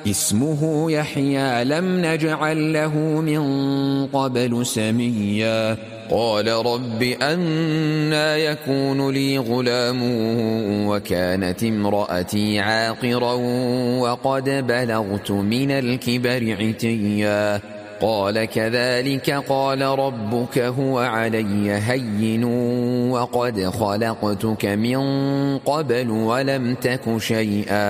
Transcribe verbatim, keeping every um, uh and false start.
اسمه يحيى لم نجعل له من قبل سميا قال رب أنى يكون لي غلام وكانت امرأتي عاقرا وقد بلغت من الكبر عتيا قال كذلك قال ربك هو علي هين وقد خلقتك من قبل ولم تك شيئا